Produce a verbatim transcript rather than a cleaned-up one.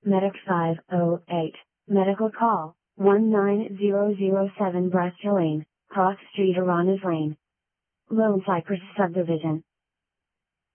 Medic five oh eight, medical call, one nine zero zero seven Brest Lane, Cross Street Aranas Lane. Lone Cypress Subdivision.